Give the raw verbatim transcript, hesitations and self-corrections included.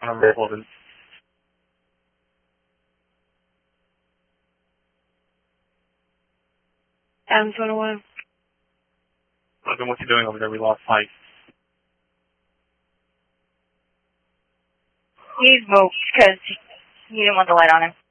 I'm recording. Adams one oh one. Logan, what you doing over there? We lost Mike. He's moved because he didn't want the light on him.